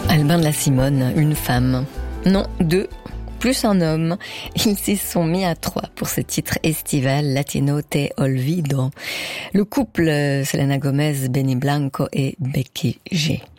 Albin de la Simone, une femme. Non, deux, plus un homme. Ils s'y sont mis à trois pour ce titre estival Latino Te Olvido. Le couple Selena Gomez, Benny Blanco et Becky G.